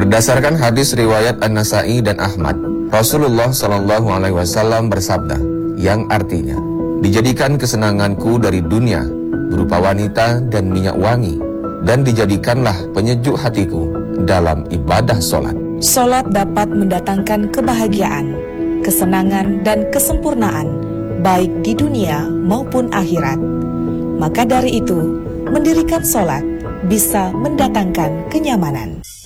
Berdasarkan hadis riwayat An-Nasa'i dan Ahmad, Rasulullah SAW bersabda, yang artinya, dijadikan kesenanganku dari dunia berupa wanita dan minyak wangi, dan dijadikanlah penyejuk hatiku dalam ibadah solat. Solat dapat mendatangkan kebahagiaan, kesenangan dan kesempurnaan, baik di dunia maupun akhirat. Maka dari itu, mendirikan solat bisa mendatangkan kenyamanan.